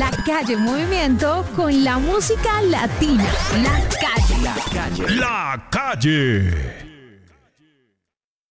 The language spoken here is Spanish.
La calle en movimiento con la música latina. La calle. La calle.